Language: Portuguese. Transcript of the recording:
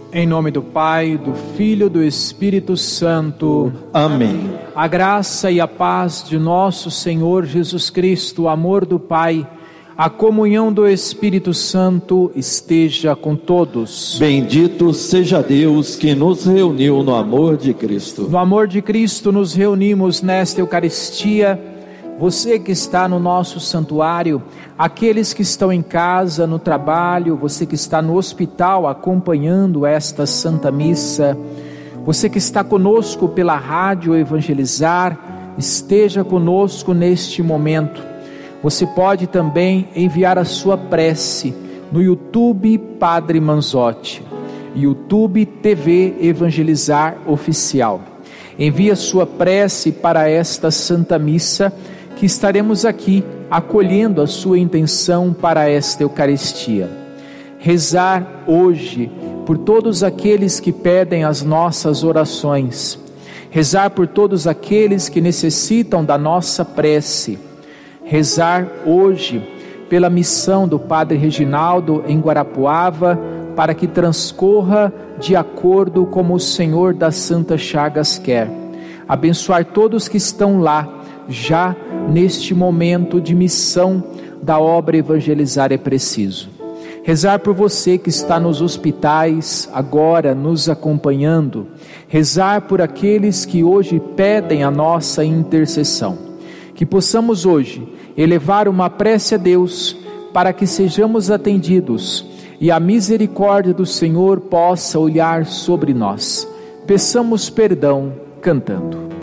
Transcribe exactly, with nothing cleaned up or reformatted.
Em nome do Pai, do Filho e do Espírito Santo. Amém. A graça e a paz de nosso Senhor Jesus Cristo, o amor do Pai, a comunhão do Espírito Santo esteja com todos. Bendito seja Deus que nos reuniu no amor de Cristo. No amor de Cristo nos reunimos nesta Eucaristia. Você que está no nosso santuário, aqueles que estão em casa, no trabalho, você que está no hospital acompanhando esta Santa Missa, você que está conosco pela rádio Evangelizar, esteja conosco neste momento. Você pode também enviar a sua prece no YouTube Padre Manzotti, YouTube T V Evangelizar Oficial. Envie a sua prece para esta Santa Missa, que estaremos aqui acolhendo a sua intenção para esta Eucaristia. Rezar hoje por todos aqueles que pedem as nossas orações. Rezar por todos aqueles que necessitam da nossa prece. Rezar hoje pela missão do Padre Reginaldo em Guarapuava, para que transcorra de acordo como o Senhor das Santas Chagas quer. Abençoar todos que estão lá, já neste momento de missão da obra Evangelizar é Preciso. Rezar por você que está nos hospitais, agora nos acompanhando. Rezar por aqueles que hoje pedem a nossa intercessão. Que possamos hoje elevar uma prece a Deus, para que sejamos atendidos e a misericórdia do Senhor possa olhar sobre nós. Peçamos perdão cantando.